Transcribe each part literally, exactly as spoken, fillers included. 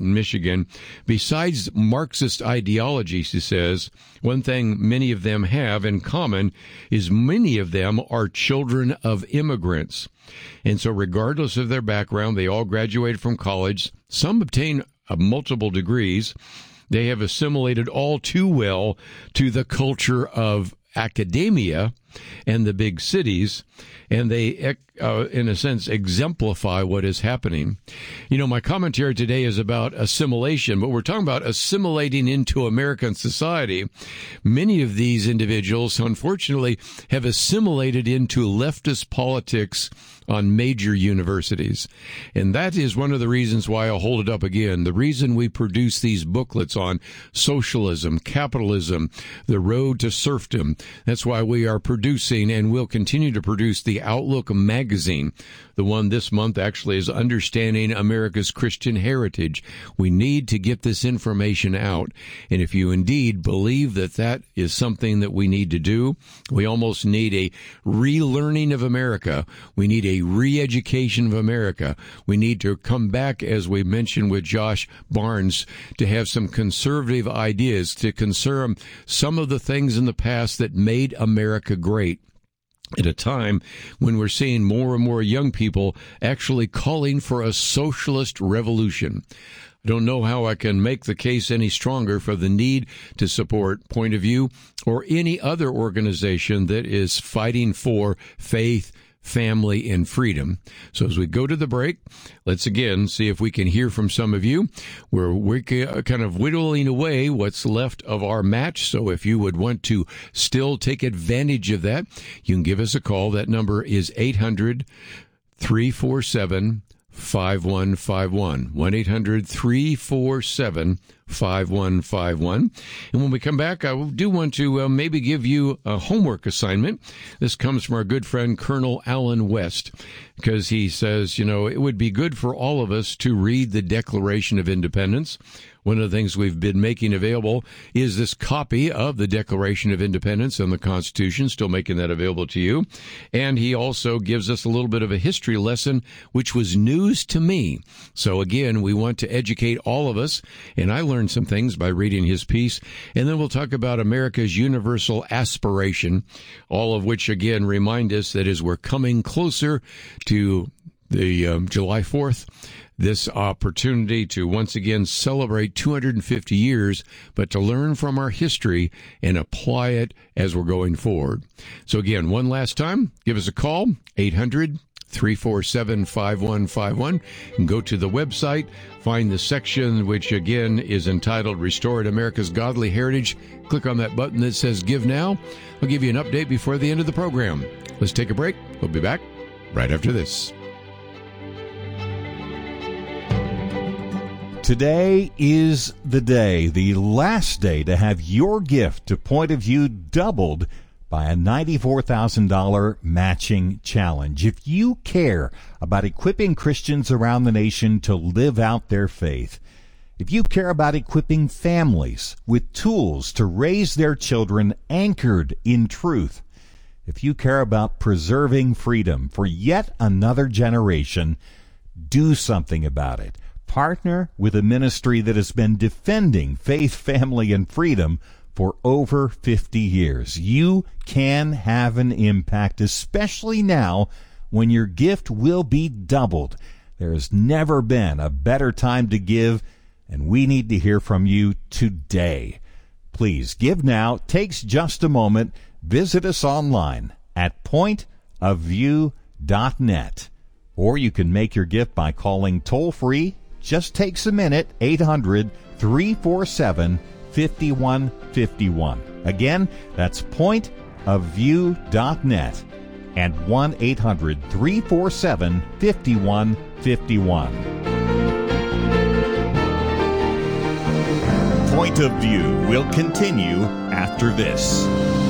in Michigan. Besides Marxist ideology, she says, one thing many of them have in common is many of them are children of immigrants. And so regardless of their background, they all graduated from college. Some obtain uh, multiple degrees. They have assimilated all too well to the culture of academia and the big cities, and they, uh, in a sense, exemplify what is happening. You know, my commentary today is about assimilation, but we're talking about assimilating into American society. Many of these individuals, unfortunately, have assimilated into leftist politics on major universities. And that is one of the reasons why I'll hold it up again. The reason we produce these booklets on socialism, capitalism, the road to serfdom. That's why we are producing and will continue to produce the Outlook magazine. The one this month actually is Understanding America's Christian Heritage. We need to get this information out. And if you indeed believe that that is something that we need to do, we almost need a relearning of America. We need a re-education of America. We need to come back, as we mentioned with Josh Barnes, to have some conservative ideas, to conserve some of the things in the past that made America great, at a time when we're seeing more and more young people actually calling for a socialist revolution. I don't know how I can make the case any stronger for the need to support Point of View or any other organization that is fighting for faith, family, and freedom. So as we go to the break, let's again see if we can hear from some of you. We're, we're kind of whittling away what's left of our match. So if you would want to still take advantage of that, you can give us a call. That number is eight hundred, three four seven, five one five one. one eight hundred, three four seven, five one five one. And when we come back, I do want to uh, maybe give you a homework assignment. This comes from our good friend Colonel Alan West, because he says, you know, it would be good for all of us to read the Declaration of Independence. One of the things we've been making available is this copy of the Declaration of Independence and the Constitution, still making that available to you. And he also gives us a little bit of a history lesson, which was news to me. So again, we want to educate all of us, and I learned some things by reading his piece. And then we'll talk about America's universal aspiration, all of which, again, remind us that as we're coming closer to the um, July fourth, this opportunity to once again celebrate two hundred fifty years, but to learn from our history and apply it as we're going forward. So again, one last time, give us a call, eight hundred, three four seven, five one five one, and go to the website, find the section which again is entitled Restoring America's Godly Heritage. Click on that button that says Give Now. I'll give you an update before the end of the program. Let's take a break. We'll be back right after this. Today is the day, the last day to have your gift to Point of View doubled by a ninety-four thousand dollars matching challenge. If you care about equipping Christians around the nation to live out their faith, if you care about equipping families with tools to raise their children anchored in truth, if you care about preserving freedom for yet another generation, do something about it. Partner with a ministry that has been defending faith, family, and freedom for over fifty years. You can have an impact, especially now when your gift will be doubled. There has never been a better time to give, and we need to hear from you today. Please give now. Takes just a moment. Visit us online at point of view dot net, or you can make your gift by calling toll-free. Just takes a minute, eight hundred, three four seven, five one five one. Again, that's point of view dot net and one eight hundred, three four seven, five one five one. Point of View will continue after this.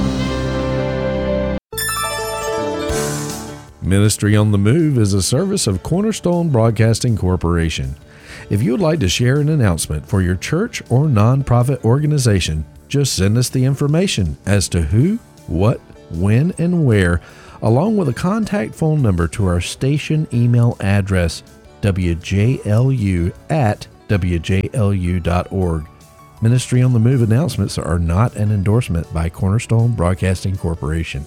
Ministry on the Move is a service of Cornerstone Broadcasting Corporation. If you would like to share an announcement for your church or nonprofit organization, just send us the information as to who, what, when, and where, along with a contact phone number to our station email address, w j l u at W J L U dot org. Ministry on the Move announcements are not an endorsement by Cornerstone Broadcasting Corporation.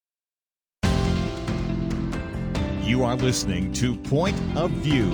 You are listening to Point of View.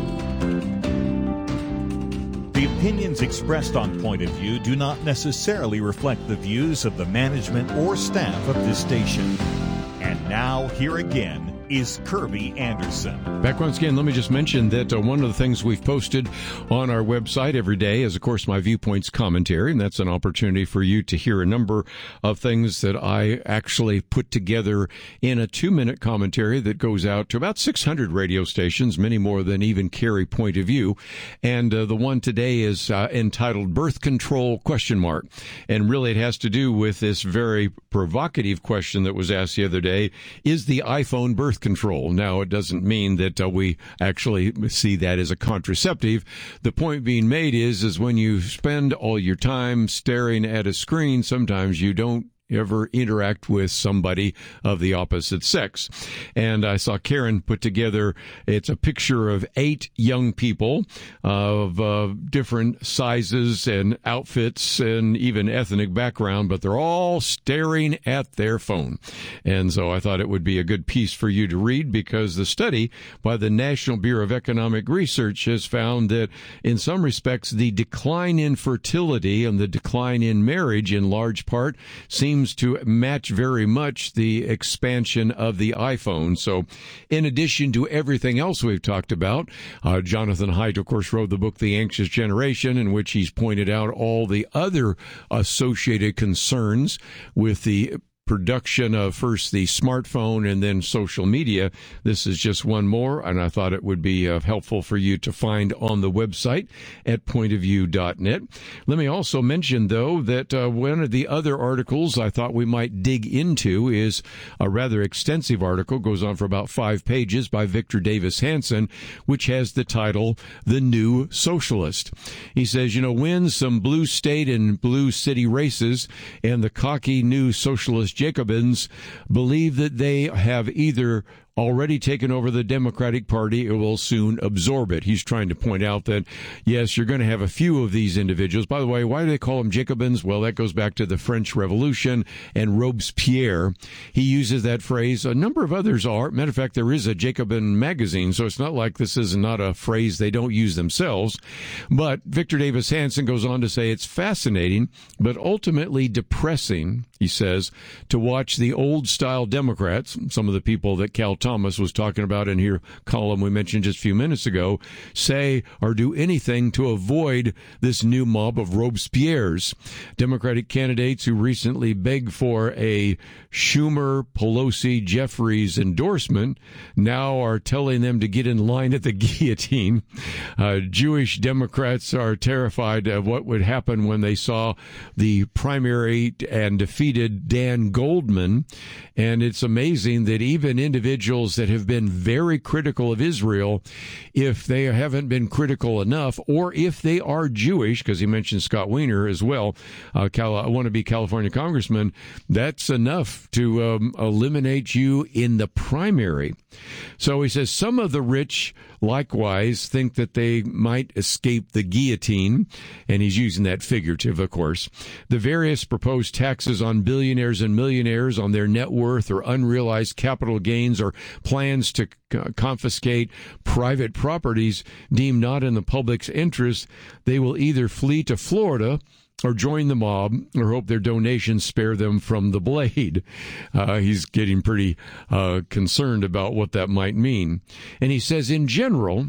The opinions expressed on Point of View do not necessarily reflect the views of the management or staff of this station. And now, here again, is Kirby Anderson. Back once again, let me just mention that uh, one of the things we've posted on our website every day is, of course, my Viewpoints commentary, and that's an opportunity for you to hear a number of things that I actually put together in a two-minute commentary that goes out to about six hundred radio stations, many more than even carry Point of View. And uh, the one today is uh, entitled Birth Control question mark. And really it has to do with this very provocative question that was asked the other day, is the iPhone birth control? Now, it doesn't mean that uh, we actually see that as a contraceptive. The point being made is, is when you spend all your time staring at a screen, sometimes you don't ever interact with somebody of the opposite sex. And I saw Karen put together, it's a picture of eight young people of uh, different sizes and outfits and even ethnic background, but they're all staring at their phone. And so I thought it would be a good piece for you to read, because the study by the National Bureau of Economic Research has found that in some respects the decline in fertility and the decline in marriage in large part seems to match very much the expansion of the iPhone. So in addition to everything else we've talked about, uh, Jonathan Haidt, of course, wrote the book The Anxious Generation, in which he's pointed out all the other associated concerns with the production of first the smartphone and then social media. This is just one more, and I thought it would be uh, helpful for you to find on the website at point of view dot net. Let me also mention, though, that uh, one of the other articles I thought we might dig into is a rather extensive article, goes on for about five pages, by Victor Davis Hanson, which has the title, The New Socialist. He says, you know, win some blue state and blue city races, and the cocky new socialist Jacobins believe that they have either already taken over the Democratic Party or will soon absorb it. He's trying to point out that, yes, you're going to have a few of these individuals. By the way, why do they call them Jacobins? Well, that goes back to the French Revolution and Robespierre. He uses that phrase. A number of others are. Matter of fact, there is a Jacobin magazine, so it's not like this is not a phrase they don't use themselves. But Victor Davis Hanson goes on to say it's fascinating, but ultimately depressing, he says, to watch the old-style Democrats, some of the people that Cal Thomas was talking about in her column we mentioned just a few minutes ago, say or do anything to avoid this new mob of Robespierres. Democratic candidates who recently begged for a Schumer, Pelosi, Jeffries endorsement now are telling them to get in line at the guillotine. Uh, Jewish Democrats are terrified of what would happen when they saw the primary and defeated Dan Goldman. And it's amazing that even individuals that have been very critical of Israel, if they haven't been critical enough, or if they are Jewish, because he mentioned Scott Wiener as well, uh, Cal- I want to be California congressman, that's enough to um, eliminate you in the primary. So he says some of the rich likewise think that they might escape the guillotine, and he's using that figurative, of course. The various proposed taxes on billionaires and millionaires on their net worth or unrealized capital gains, or plans to confiscate private properties deemed not in the public's interest, they will either flee to Florida or join the mob, or hope their donations spare them from the blade. Uh, he's getting pretty uh, concerned about what that might mean. And he says, in general,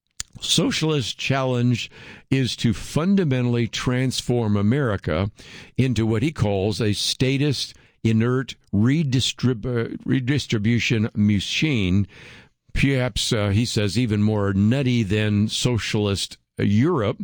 socialist challenge is to fundamentally transform America into what he calls a statist, inert redistrib- redistribution machine, perhaps, uh, he says, even more nutty than socialist Europe,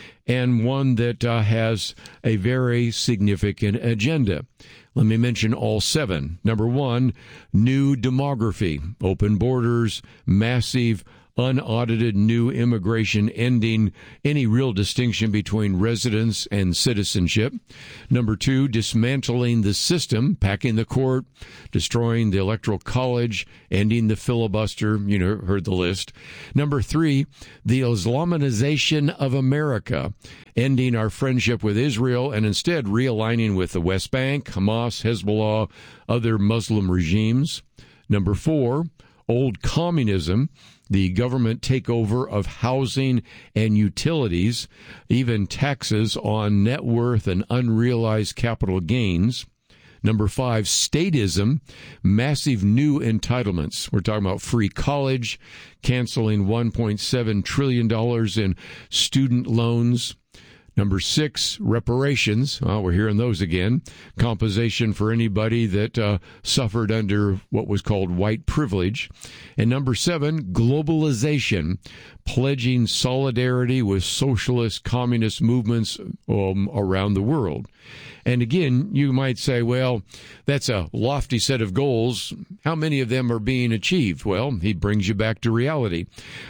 and one that uh, has a very significant agenda. Let me mention all seven. Number one, new demography, open borders, massive unaudited new immigration, ending any real distinction between residence and citizenship. Number two, dismantling the system, packing the court, destroying the Electoral College, ending the filibuster. You know, heard the list. Number three, the Islamization of America, ending our friendship with Israel and instead realigning with the West Bank, Hamas, Hezbollah, other Muslim regimes. Number four, old communism, the government takeover of housing and utilities, even taxes on net worth and unrealized capital gains. Number five, statism, massive new entitlements. We're talking about free college, canceling one point seven trillion dollars in student loans. Number six, reparations. Well, we're hearing those again. Compensation for anybody that uh, suffered under what was called white privilege. And number seven, globalization, pledging solidarity with socialist, communist movements um, around the world. And again, you might say, well, that's a lofty set of goals. How many of them are being achieved? Well, he brings you back to reality.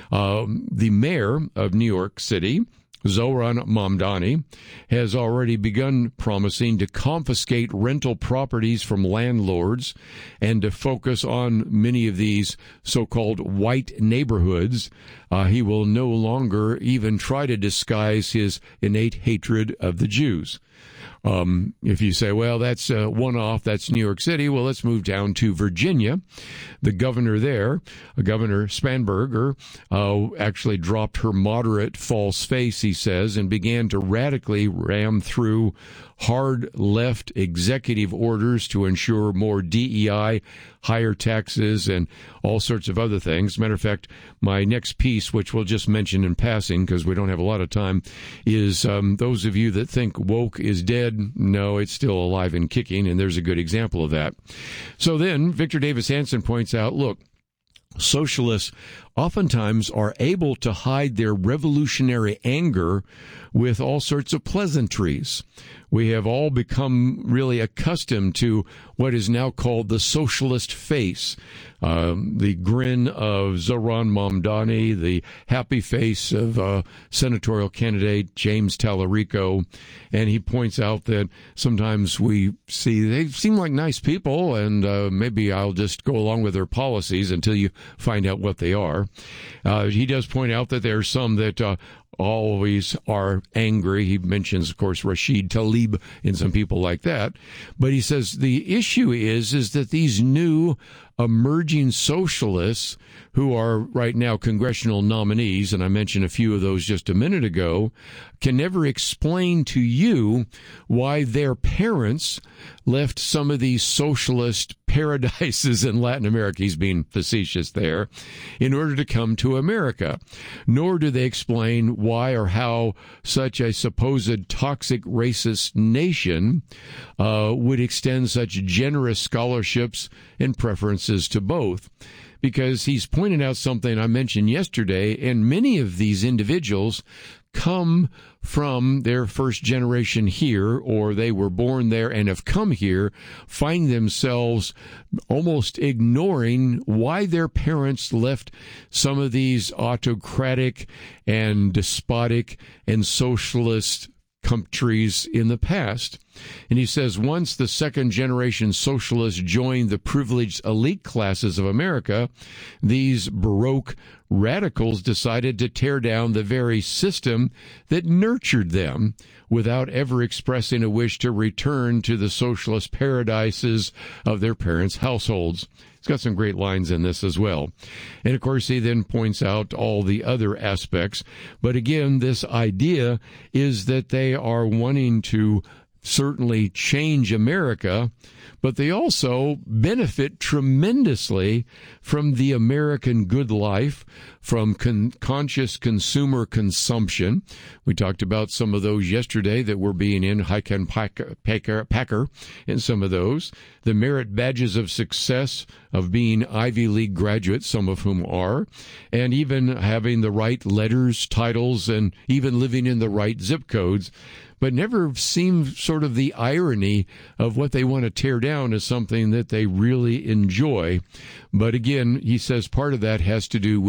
Um, the mayor of New York City, Zohran Mamdani, has already begun promising to confiscate rental properties from landlords and to focus on many of these so-called white neighborhoods. Uh, he will no longer even try to disguise his innate hatred of the Jews. Um, if you say, well, that's uh, one-off, that's New York City, well, let's move down to Virginia. The governor there, uh, Governor Spanberger, uh, actually dropped her moderate false face, he says, and began to radically ram through hard left executive orders to ensure more D E I, higher taxes, and all sorts of other things. Matter of fact, my next piece, which we'll just mention in passing because we don't have a lot of time, is um, those of you that think woke is dead, no, it's still alive and kicking, and there's a good example of that. So then Victor Davis Hanson points out, look, socialists oftentimes are able to hide their revolutionary anger with all sorts of pleasantries. We have all become really accustomed to what is now called the socialist face, um, the grin of Zohran Mamdani, the happy face of uh, senatorial candidate James Tallarico, and he points out that sometimes we see they seem like nice people, and uh, maybe I'll just go along with their policies until you find out what they are. Uh, he does point out that there are some that uh, always are angry. He mentions, of course, Rashid Tlaib and some people like that. But he says the issue is, is that these new emerging socialists who are right now congressional nominees, and I mentioned a few of those just a minute ago, can never explain to you why their parents left some of these socialist paradises in Latin America, he's being facetious there, in order to come to America. Nor do they explain why or how such a supposed toxic racist nation uh, would extend such generous scholarships and preferences to both. Because he's pointed out something I mentioned yesterday, and many of these individuals come from their first generation here, or they were born there and have come here, find themselves almost ignoring why their parents left some of these autocratic and despotic and socialist countries in the past. And he says once the second generation socialists joined the privileged elite classes of America, these Baroque radicals decided to tear down the very system that nurtured them without ever expressing a wish to return to the socialist paradises of their parents' households. It's got some great lines in this as well. And of course, he then points out all the other aspects. But again, this idea is that they are wanting to certainly change America, but they also benefit tremendously from the American good life, from con- conscious consumer consumption. We talked about some of those yesterday that were being in Heiken Packer, Packer, Packer and some of those. The merit badges of success of being Ivy League graduates, some of whom are, and even having the right letters, titles, and even living in the right zip codes, but never seem sort of the irony of what they want to tear down as something that they really enjoy. But again, he says part of that has to do with the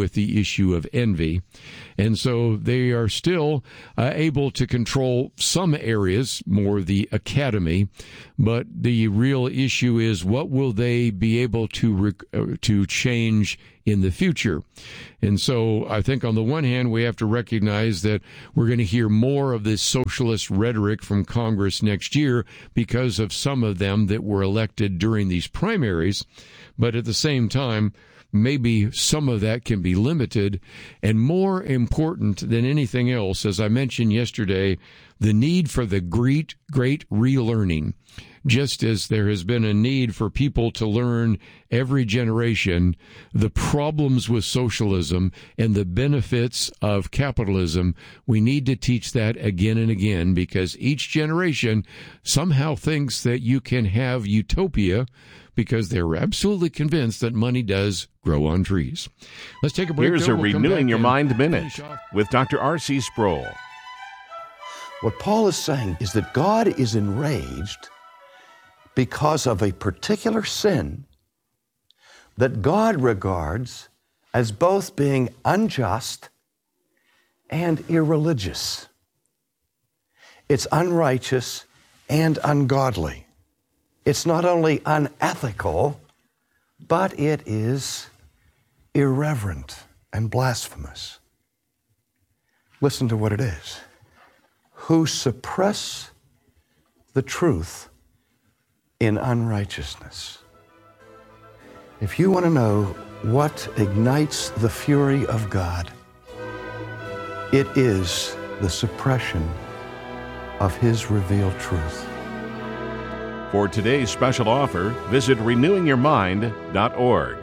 issue of envy. And so they are still uh, able to control some areas, more the academy, but the real issue is what will they be able to rec- uh, to change in the future. And so I think on the one hand, we have to recognize that we're going to hear more of this socialist rhetoric from Congress next year because of some of them that were elected during these primaries. But at the same time, maybe some of that can be limited. And more important than anything else, as I mentioned yesterday, the need for the great, great relearning. Just as there has been a need for people to learn every generation the problems with socialism and the benefits of capitalism, we need to teach that again and again, because each generation somehow thinks that you can have utopia because they're absolutely convinced that money does grow on trees. Let's take a break. Here's though. a We'll Renewing Your Mind Minute finish off. with Doctor R C Sproul. What Paul is saying is that God is enraged because of a particular sin that God regards as both being unjust and irreligious. It's unrighteous and ungodly. It's not only unethical, but it is irreverent and blasphemous. Listen to what it is. Who suppress the truth in unrighteousness. If you want to know what ignites the fury of God, it is the suppression of His revealed truth. For today's special offer, visit renewing your mind dot org.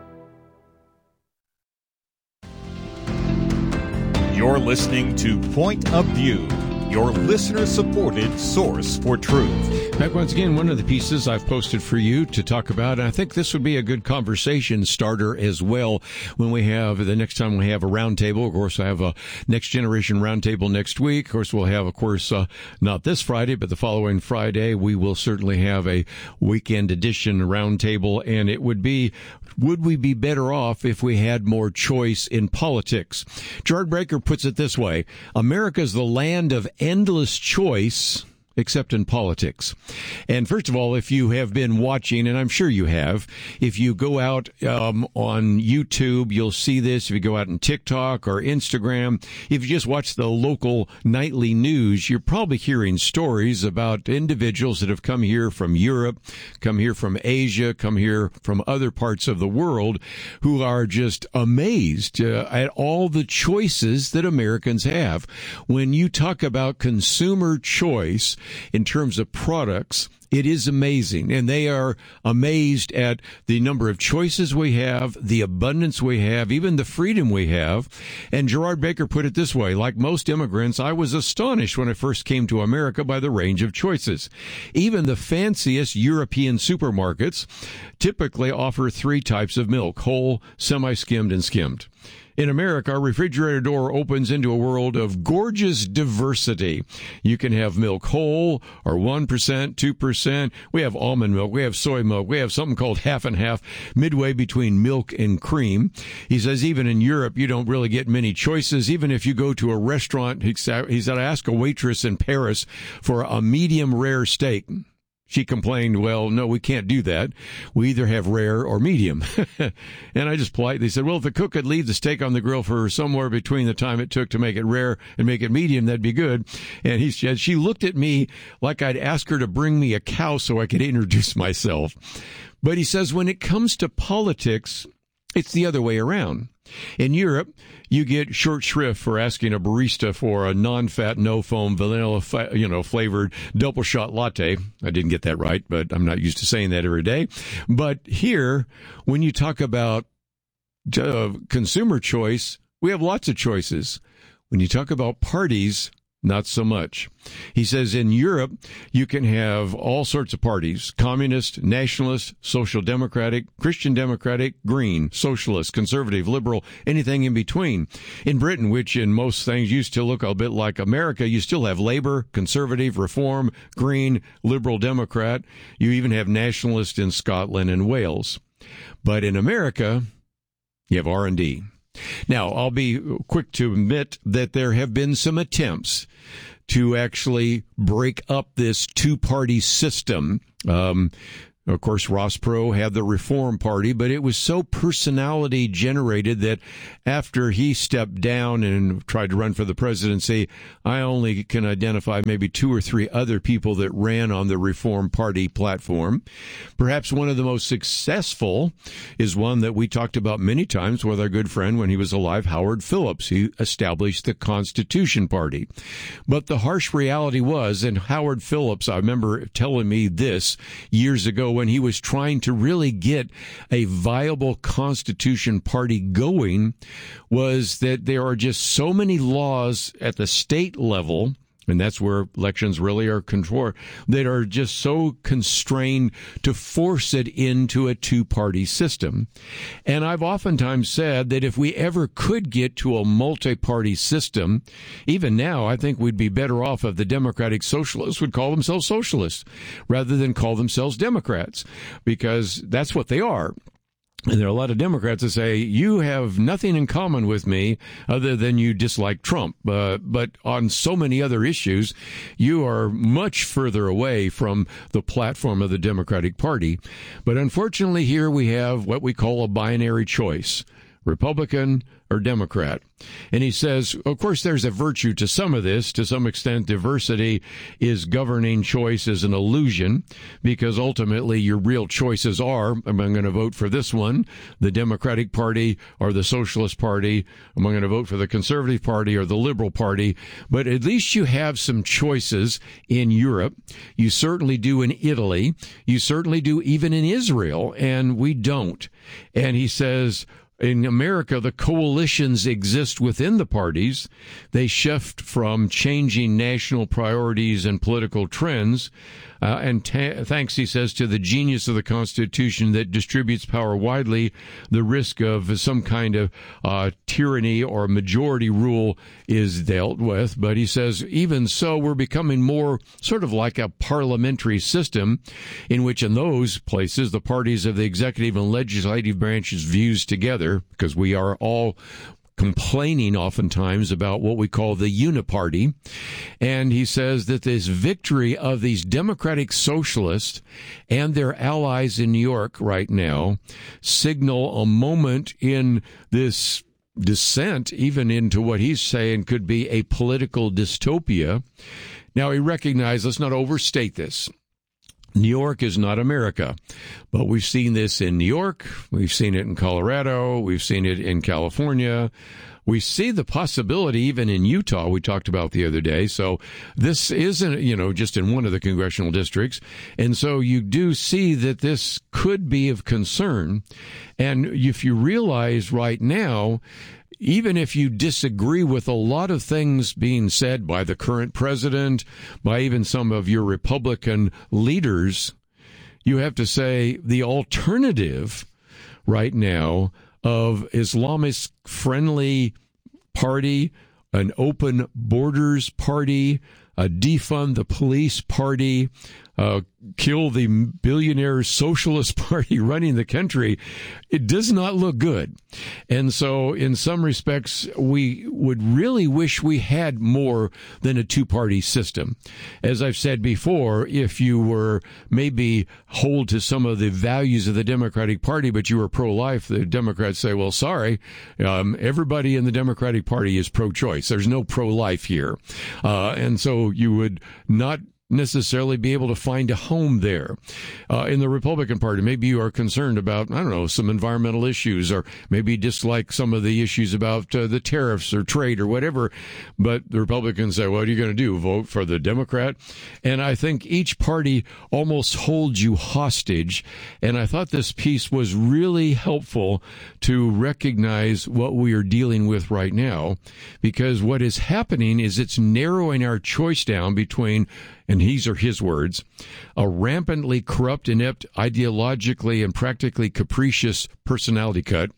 You're listening to Point of View, your listener-supported source for truth. Back once again, one of the pieces I've posted for you to talk about, and I think this would be a good conversation starter as well when we have, the next time we have a roundtable. Of course, I have a Next Generation roundtable next week. Of course, we'll have, of course, uh, not this Friday, but the following Friday, we will certainly have a weekend edition roundtable, and it would be, would we be better off if we had more choice in politics? Gerard Breaker puts it this way: America's the land of endless choice, except in politics. And first of all, if you have been watching, and I'm sure you have, if you go out um, on YouTube, you'll see this. If you go out on TikTok or Instagram, if you just watch the local nightly news, you're probably hearing stories about individuals that have come here from Europe, come here from Asia, come here from other parts of the world, who are just amazed uh, at all the choices that Americans have. When you talk about consumer choice, in terms of products, it is amazing. And they are amazed at the number of choices we have, the abundance we have, even the freedom we have. And Gerard Baker put it this way: like most immigrants, I was astonished when I first came to America by the range of choices. Even the fanciest European supermarkets typically offer three types of milk: whole, semi-skimmed, and skimmed. In America, our refrigerator door opens into a world of gorgeous diversity. You can have milk whole or one percent, two percent. We have almond milk. We have soy milk. We have something called half and half, midway between milk and cream. He says even in Europe, you don't really get many choices. Even if you go to a restaurant, he said, he said, I asked a waitress in Paris for a medium rare steak. She complained, well, no, we can't do that. We either have rare or medium. And I just politely said, well, if the cook could leave the steak on the grill for somewhere between the time it took to make it rare and make it medium, that'd be good. And he said, she looked at me like I'd ask her to bring me a cow so I could introduce myself. But he says when it comes to politics, it's the other way around. In Europe, you get short shrift for asking a barista for a non-fat, no-foam, vanilla, you know, flavored double shot latte. I didn't get that right, but I'm not used to saying that every day. But here, when you talk about uh, consumer choice, we have lots of choices. When you talk about parties, not so much. He says in Europe, you can have all sorts of parties: communist, nationalist, social democratic, Christian democratic, green, socialist, conservative, liberal, anything in between. In Britain, which in most things used to look a bit like America, you still have Labour, conservative, reform, green, liberal, Democrat. You even have nationalist in Scotland and Wales. But in America, you have R and D. Now, I'll be quick to admit that there have been some attempts to actually break up this two-party system. Um, Of course, Ross Perot had the Reform Party, but it was so personality generated that after he stepped down and tried to run for the presidency, I only can identify maybe two or three other people that ran on the Reform Party platform. Perhaps one of the most successful is one that we talked about many times with our good friend when he was alive, Howard Phillips. He established the Constitution Party. But the harsh reality was, and Howard Phillips, I remember telling me this years ago, when he was trying to really get a viable Constitution Party going, was that there are just so many laws at the state level, and that's where elections really are controlled, that are just so constrained to force it into a two-party system. And I've oftentimes said that if we ever could get to a multi-party system, even now, I think we'd be better off if the Democratic Socialists would call themselves socialists rather than call themselves Democrats, because that's what they are. And there are a lot of Democrats that say, you have nothing in common with me other than you dislike Trump. Uh, but on so many other issues, you are much further away from the platform of the Democratic Party. But unfortunately, here we have what we call a binary choice, Republican or Democrat. And he says, of course, there's a virtue to some of this. To some extent, diversity is governing choice is an illusion, because ultimately your real choices are, am I going to vote for this one, the Democratic Party or the Socialist Party? Am I going to vote for the Conservative Party or the Liberal Party? But at least you have some choices in Europe. You certainly do in Italy. You certainly do even in Israel, and we don't. And he says, in America, the coalitions exist within the parties. They shift from changing national priorities and political trends. Uh, and ta- thanks, he says, to the genius of the Constitution that distributes power widely, the risk of some kind of uh, tyranny or majority rule is dealt with. But he says, even so, we're becoming more sort of like a parliamentary system in which in those places the parties of the executive and legislative branches views together, because we are all complaining oftentimes about what we call the uniparty. And he says that this victory of these democratic socialists and their allies in New York right now signal a moment in this descent, even into what he's saying could be a political dystopia. Now, he recognized, let's not overstate this. New York is not America, but we've seen this in New York, we've seen it in Colorado, we've seen it in California, we see the possibility even in Utah, we talked about the other day. So this isn't, you know, just in one of the congressional districts. And so you do see that this could be of concern. And if you realize right now, even if you disagree with a lot of things being said by the current president, by even some of your Republican leaders, you have to say the alternative right now of Islamist-friendly party, an open borders party, a defund the police party, uh, kill the billionaire socialist party running the country, it does not look good. And so in some respects, we would really wish we had more than a two-party system. As I've said before, if you were maybe hold to some of the values of the Democratic Party, but you were pro-life, the Democrats say, well, sorry, um, everybody in the Democratic Party is pro-choice. There's no pro-life here. Uh, and so you would not necessarily be able to find a home there. Uh, in the Republican Party, maybe you are concerned about, I don't know, some environmental issues, or maybe dislike some of the issues about uh, the tariffs or trade or whatever. But the Republicans say, what are you going to do, vote for the Democrat? And I think each party almost holds you hostage. And I thought this piece was really helpful to recognize what we are dealing with right now, because what is happening is it's narrowing our choice down between, and these are his words, a rampantly corrupt, inept, ideologically and practically capricious personality cut,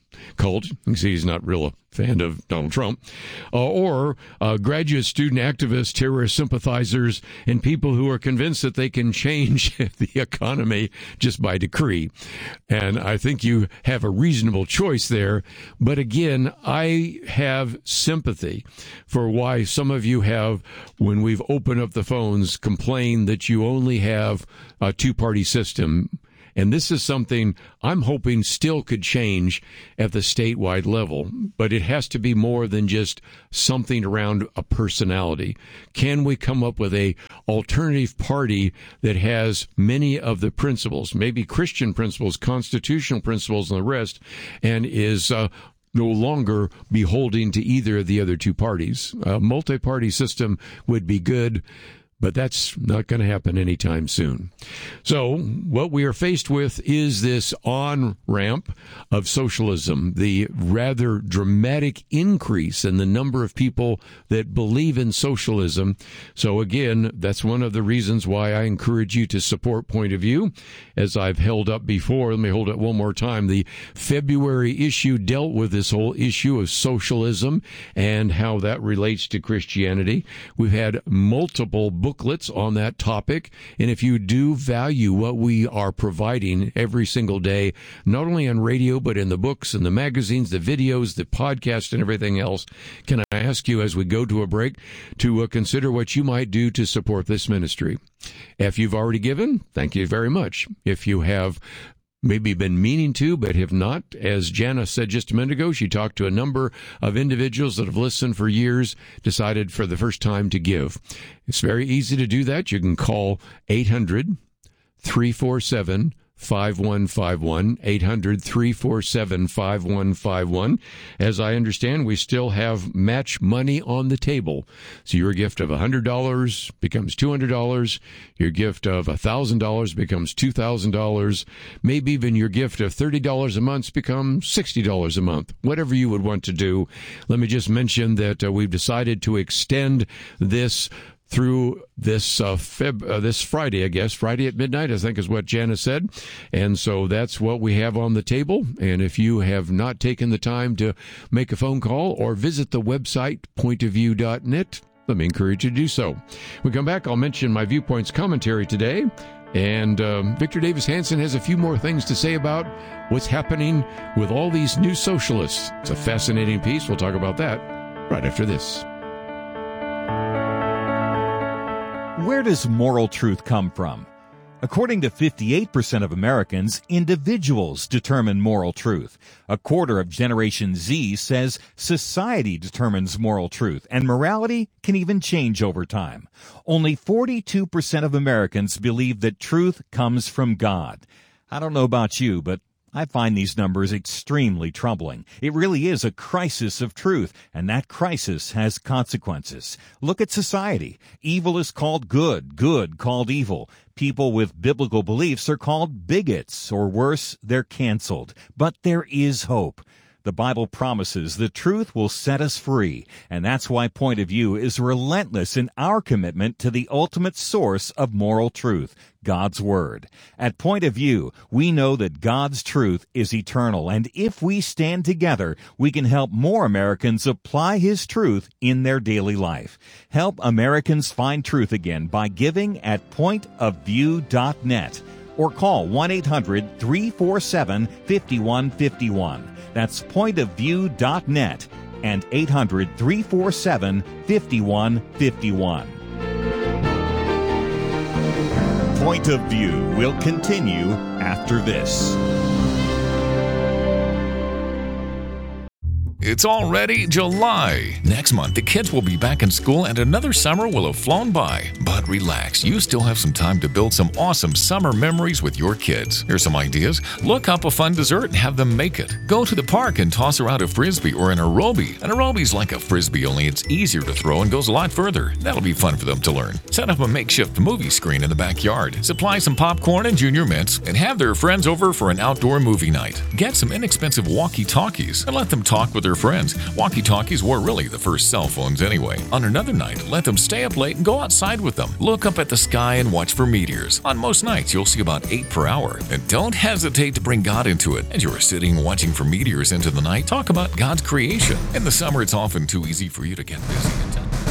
cult. You can see he's not real a fan of Donald Trump. Uh, or uh, graduate student activists, terrorist sympathizers, and people who are convinced that they can change the economy just by decree. And I think you have a reasonable choice there. But again, I have sympathy for why some of you have, when we've opened up the phones, complained that you only have a two-party system. And this is something I'm hoping still could change at the statewide level. But it has to be more than just something around a personality. Can we come up with a alternative party that has many of the principles, maybe Christian principles, constitutional principles, and the rest, and is uh, no longer beholden to either of the other two parties? A multi-party system would be good, but that's not going to happen anytime soon. So what we are faced with is this on-ramp of socialism, the rather dramatic increase in the number of people that believe in socialism. So again, that's one of the reasons why I encourage you to support Point of View. As I've held up before, let me hold it one more time. The February issue dealt with this whole issue of socialism and how that relates to Christianity. We've had multiple booklets on that topic, and if you do value what we are providing every single day, not only on radio, but in the books and the magazines, the videos, the podcast, and everything else, can I ask you as we go to a break to uh, consider what you might do to support this ministry? If you've already given, thank you very much. If you have maybe been meaning to, but have not, as Jana said just a minute ago, she talked to a number of individuals that have listened for years, decided for the first time to give. It's very easy to do that. You can call eight hundred, three four seven, five one five one, eight hundred, three four seven, five one five one. As I understand, we still have match money on the table. So your gift of one hundred dollars becomes two hundred dollars. Your gift of one thousand dollars becomes two thousand dollars. Maybe even your gift of thirty dollars a month becomes sixty dollars a month. Whatever you would want to do. Let me just mention that uh, we've decided to extend this through this uh, Feb, uh, this Friday, I guess. Friday at midnight, I think is what Janice said. And so that's what we have on the table. And if you have not taken the time to make a phone call or visit the website, point of view dot net, let me encourage you to do so. When we come back, I'll mention my Viewpoints commentary today. And um, Victor Davis Hanson has a few more things to say about what's happening with all these new socialists. It's a fascinating piece. We'll talk about that right after this. Where does moral truth come from? According to fifty-eight percent of Americans, individuals determine moral truth. A quarter of Generation Z says society determines moral truth, and morality can even change over time. Only forty-two percent of Americans believe that truth comes from God. I don't know about you, but I find these numbers extremely troubling. It really is a crisis of truth, and that crisis has consequences. Look at society. Evil is called good, good called evil. People with biblical beliefs are called bigots, or worse, they're canceled. But there is hope. The Bible promises the truth will set us free, and that's why Point of View is relentless in our commitment to the ultimate source of moral truth, God's Word. At Point of View, we know that God's truth is eternal, and if we stand together, we can help more Americans apply His truth in their daily life. Help Americans find truth again by giving at point of view dot net or call one eight hundred, three four seven, five one five one. That's point of view dot net and eight hundred, three four seven, five one five one. Point of View will continue after this. It's already July. Next month, the kids will be back in school and another summer will have flown by. But relax, you still have some time to build some awesome summer memories with your kids. Here's some ideas. Look up a fun dessert and have them make it. Go to the park and toss around a Frisbee or an Aerobie. An Aerobie's like a Frisbee, only it's easier to throw and goes a lot further. That'll be fun for them to learn. Set up a makeshift movie screen in the backyard. Supply some popcorn and Junior Mints and have their friends over for an outdoor movie night. Get some inexpensive walkie-talkies and let them talk with their friends. Walkie-talkies were really the first cell phones anyway. On another night, let them stay up late and go outside with them. Look up at the sky and watch for meteors. On most nights, you'll see about eight per hour. And don't hesitate to bring God into it. As you are sitting watching for meteors into the night, talk about God's creation. In the summer, it's often too easy for you to get busy and